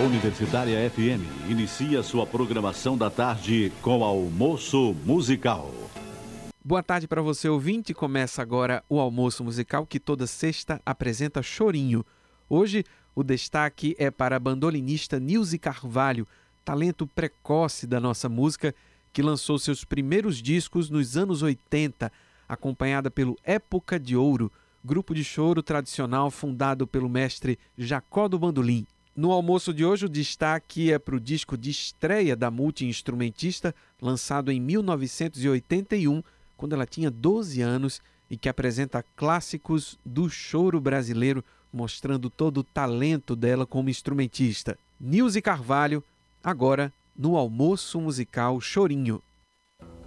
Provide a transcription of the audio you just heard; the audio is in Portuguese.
Universitária FM inicia sua programação da tarde com Almoço Musical. Boa tarde para você, ouvinte. Começa agora o Almoço Musical, que toda sexta apresenta Chorinho. Hoje, o destaque é para a bandolinista Nilze Carvalho, talento precoce da nossa música, que lançou seus primeiros discos nos anos 80, acompanhada pelo Época de Ouro, grupo de choro tradicional fundado pelo mestre Jacó do Bandolim. No almoço de hoje, o destaque é para o disco de estreia da multi-instrumentista, lançado em 1981, quando ela tinha 12 anos, e que apresenta clássicos do choro brasileiro, mostrando todo o talento dela como instrumentista. Nilze Carvalho, agora no Almoço Musical Chorinho.